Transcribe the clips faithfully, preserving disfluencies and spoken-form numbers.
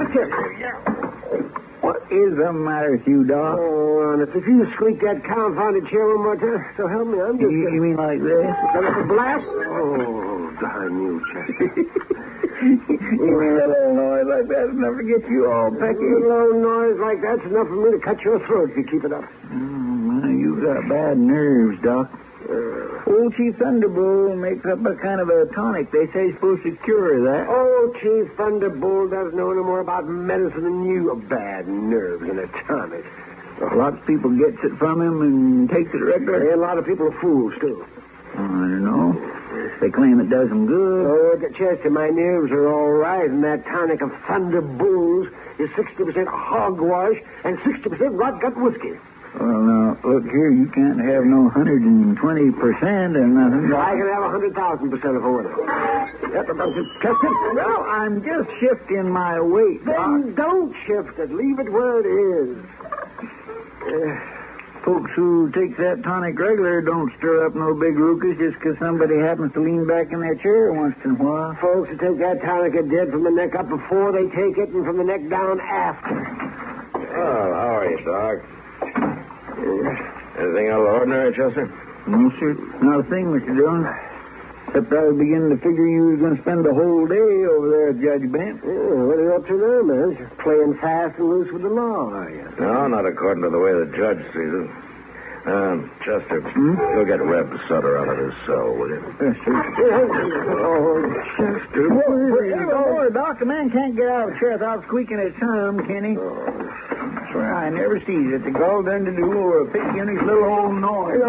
Chester. What is the matter with you, Doc? Oh, honest, if you squeak that confounded chair one more time, so help me, I'm just... You, you mean like this? Got up a blast? Oh, darn you, Chester. You mean a little noise like that will never get you all A pecky? little old noise like that's enough for me to cut your throat if you keep it up. Mm, you got bad nerves, Doc. Uh, Old Chief Thunderbolt makes up a kind of a tonic. They say it's supposed to cure that. oh, Chief Thunderbolt doesn't know no more about medicine than you. Bad nerves and a tonic. A lot of people gets it from him and takes it regular. And a lot of people are fools, too. I don't know. They claim it does them good. Oh, Chester, my nerves are all right, and that tonic of Thunderbolts is sixty percent hogwash and sixty percent rot-gut whiskey. Well, now, look here, you can't have no one hundred twenty percent or nothing. I can have one hundred thousand percent if I want it. That's about it, Chester. Well, I'm just shifting my weight, Doc. Then don't shift it. Leave it where it is. Uh, Folks who take that tonic regular don't stir up no big ruckus just 'cause somebody happens to lean back in their chair once in a while. folks who take that tonic are dead from the neck up before they take it and from the neck down after. Oh, how are you, Doc? Anything out of the ordinary, Chester? No, sir. Not a thing, Mister Dillon. Except I was beginning to figure you was going to spend the whole day over there at Judge Bent. Yeah, what are you up to now, man? Just playing fast and loose with the law, are you? No, not according to the way the judge sees it. Um, Chester, Hmm? go get Reb Sutter out of his cell, will you? Yes, sir. Oh, Chester, Oh, oh, Doc, a man can't get out of a chair without squeaking his tongue, can he? I swear I never sees it. The gall done to do or a picky in his little old noise.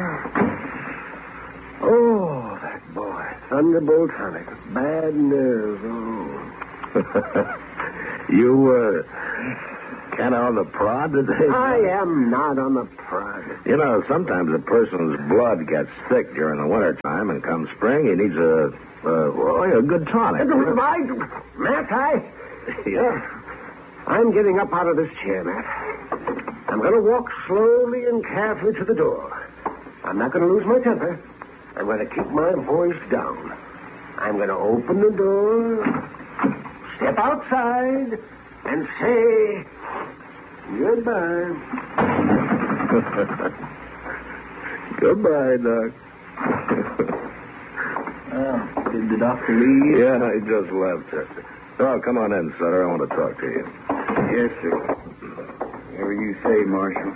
Oh, that boy. Thunderbolt tonic. Bad nerves. Oh. You, uh, kind of on the prod today? I am not on the prod. You know, sometimes a person's blood gets thick during the wintertime, and come spring, he needs a, uh, well, a good tonic. I, Matt, I... Yeah. I'm getting up out of this chair, Matt. I'm going to walk slowly and carefully to the door. I'm not going to lose my temper. I'm going to keep my voice down. I'm going to open the door, step outside, and say goodbye. Goodbye, Doc. Oh, did the doctor leave? Yeah, he just left, Chester. Oh, come on in, Sutter. I want to talk to you. Yes, sir. Whatever you say, Marshal.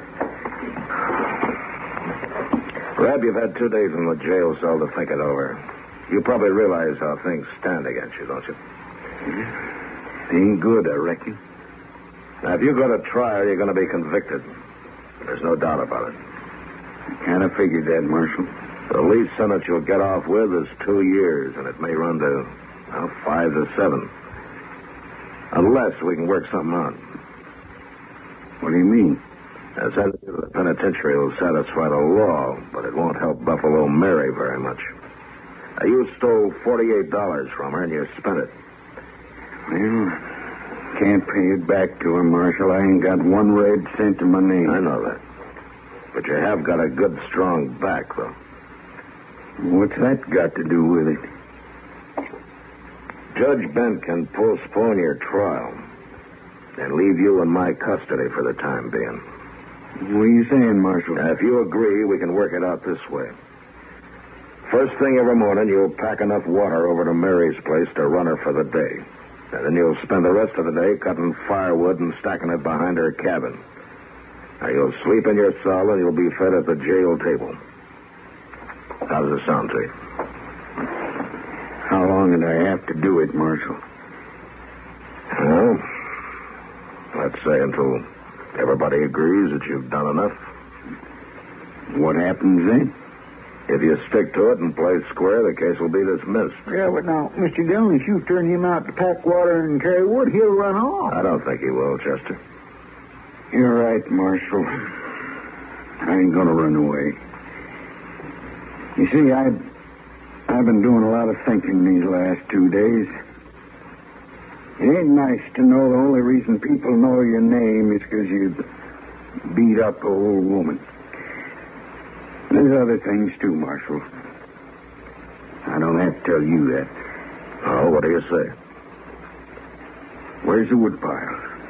Rab, you've had two days in the jail cell to think it over. You probably realize how things stand against you, don't you? Ain't good, I reckon. Now, if you go to trial, you're going to be convicted. There's no doubt about it. I kind of figured that, Marshal. The least sentence you'll get off with is two years, and it may run to, well, five to seven. Unless we can work something out. What do you mean? A sentence to the penitentiary will satisfy the law, but it won't help Buffalo Mary very much. Now, you stole forty-eight dollars from her, and you spent it. Well, can't pay it back to her, Marshal. I ain't got one red cent to my name. I know that. But you have got a good, strong back, though. What's that got to do with it? Judge Bent can postpone your trial and leave you in my custody for the time being. What are you saying, Marshal? Now, if you agree, we can work it out this way. First thing every morning, you'll pack enough water over to Mary's place to run her for the day. And then you'll spend the rest of the day cutting firewood and stacking it behind her cabin. Now, you'll sleep in your cell and you'll be fed at the jail table. How does it sound to you? How long did I have to do it, Marshal? Well, let's say until everybody agrees that you've done enough. What happens then? If you stick to it and play square, the case will be dismissed. Yeah, but now, Mister Dillon, if you turn him out to pack water and carry wood, he'll run off. I don't think he will, Chester. You're right, Marshal. I ain't gonna run away. You see, I've, I've been doing a lot of thinking these last two days. It ain't nice to know the only reason people know your name is because you beat up an old woman. There's other things, too, Marshal. I don't have to tell you that. Oh, what do you say? Where's the woodpile?